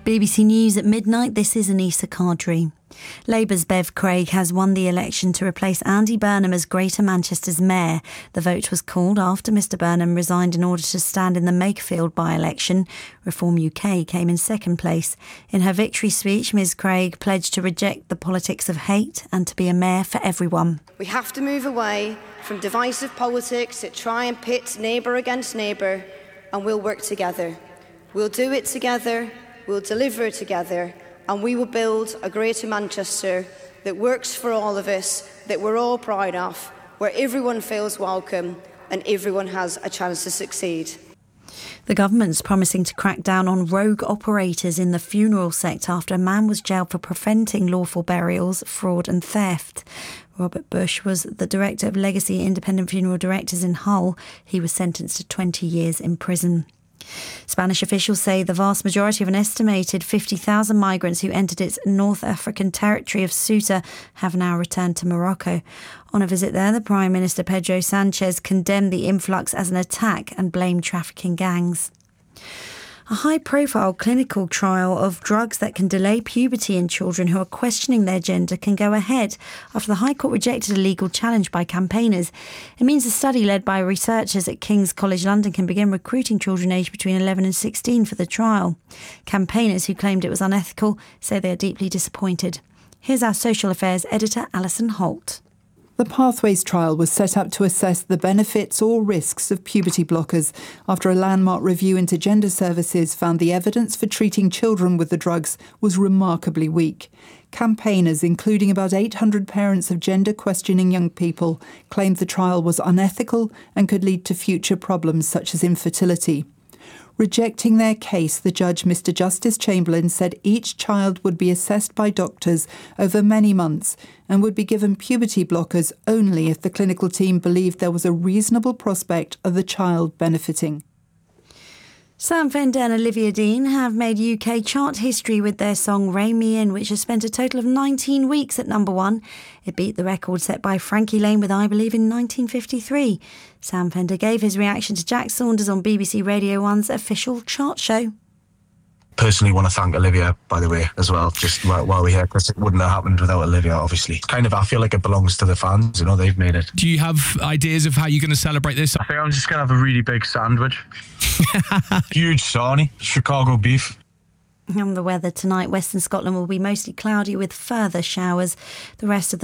BBC News at midnight, this is Anissa Qadri. Labour's Bev Craig has won the election to replace Andy Burnham as Greater Manchester's mayor. The vote was called after Mr Burnham resigned in order to stand in the Makerfield by-election. Reform UK came in second place. In her victory speech, Ms Craig pledged to reject the politics of hate and to be a mayor for everyone. We have to move away from divisive politics that try and pit neighbour against neighbour, and we'll work together. We'll do it together, we'll deliver together, and we will build a Greater Manchester that works for all of us, that we're all proud of, where everyone feels welcome and everyone has a chance to succeed. The government's promising to crack down on rogue operators in the funeral sector after a man was jailed for preventing lawful burials, fraud and theft. Robert Bush was the director of Legacy Independent Funeral Directors in Hull. He was sentenced to 20 years in prison. Spanish officials say the vast majority of an estimated 50,000 migrants who entered its North African territory of Ceuta have now returned to Morocco. On a visit there, the Prime Minister Pedro Sanchez condemned the influx as an attack and blamed trafficking gangs. A high-profile clinical trial of drugs that can delay puberty in children who are questioning their gender can go ahead after the High Court rejected a legal challenge by campaigners. It means a study led by researchers at King's College London can begin recruiting children aged between 11 and 16 for the trial. Campaigners who claimed it was unethical say they are deeply disappointed. Here's our social affairs editor, Alison Holt. The Pathways trial was set up to assess the benefits or risks of puberty blockers after a landmark review into gender services found the evidence for treating children with the drugs was remarkably weak. Campaigners, including about 800 parents of gender-questioning young people, claimed the trial was unethical and could lead to future problems such as infertility. Rejecting their case, the judge, Mr Justice Chamberlain, said each child would be assessed by doctors over many months and would be given puberty blockers only if the clinical team believed there was a reasonable prospect of the child benefiting. Sam Fender and Olivia Dean have made UK chart history with their song Rein Me In, which has spent a total of 19 weeks at number one. It beat the record set by Frankie Lane with I Believe in 1953. Sam Fender gave his reaction to Jack Saunders on BBC Radio 1's official chart show. Personally want to thank Olivia, by the way, as well, just while we're here, because it wouldn't have happened without Olivia, obviously. I feel like it belongs to the fans, they've made it. Do you have ideas of how you're going to celebrate this? I think I'm just going to have a really big sandwich. Huge sarnie, Chicago beef. And the weather tonight, Western Scotland will be mostly cloudy with further showers. The rest of the